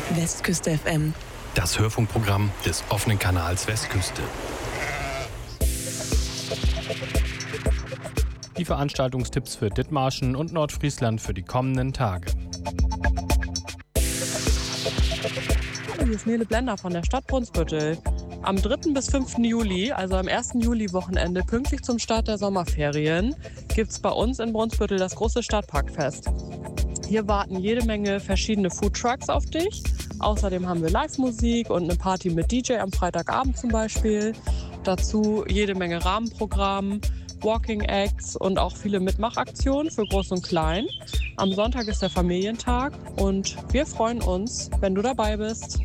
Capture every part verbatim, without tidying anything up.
Westküste F M. Das Hörfunkprogramm des offenen Kanals Westküste. Die Veranstaltungstipps für Dithmarschen und Nordfriesland für die kommenden Tage. Hier ist Nele Blender von der Stadt Brunsbüttel. Am dritten bis fünften Juli, also am ersten Juli-Wochenende, pünktlich zum Start der Sommerferien, gibt es bei uns in Brunsbüttel das große Stadtparkfest. Hier warten jede Menge verschiedene Foodtrucks auf dich. Außerdem haben wir Live-Musik und eine Party mit D J am Freitagabend zum Beispiel. Dazu jede Menge Rahmenprogramm, Walking Acts und auch viele Mitmachaktionen für Groß und Klein. Am Sonntag ist der Familientag und wir freuen uns, wenn du dabei bist.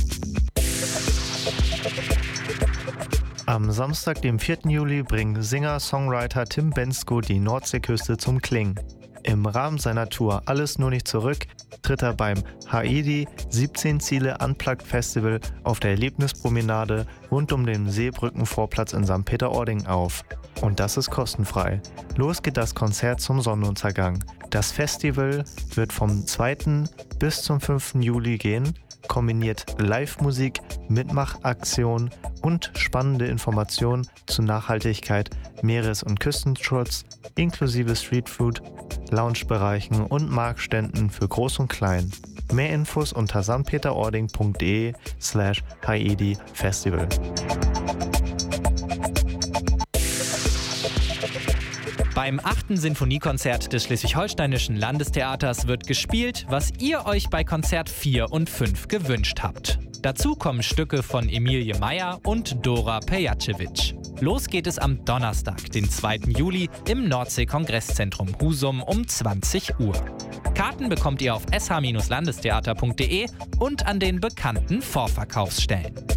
Am Samstag, dem vierten Juli, bringt Singer-Songwriter Tim Bendzko die Nordseeküste zum Klingen. Im Rahmen seiner Tour Alles nur nicht zurück tritt er beim Haidi siebzehn Ziele Unplugged Festival auf der Erlebnispromenade rund um den Seebrückenvorplatz in Sankt Peter-Ording auf. Und das ist kostenfrei. Los geht das Konzert zum Sonnenuntergang. Das Festival wird vom zweiten bis zum fünften Juli gehen, kombiniert Live-Musik, Mitmachaktionen und spannende Informationen zu Nachhaltigkeit, Meeres- und Küstenschutz, inklusive Streetfood, Loungebereichen und Marktständen für Groß und Klein. Mehr Infos unter sanktpeterording.de slash Haidi Festival. Beim achten Sinfoniekonzert des Schleswig-Holsteinischen Landestheaters wird gespielt, was ihr euch bei Konzert vier und fünf gewünscht habt. Dazu kommen Stücke von Emilie Meyer und Dora Pejacevic. Los geht es am Donnerstag, den zweiten Juli, im Nordsee-Kongresszentrum Husum um zwanzig Uhr. Karten bekommt ihr auf s h Landestheater punkt de und an den bekannten Vorverkaufsstellen.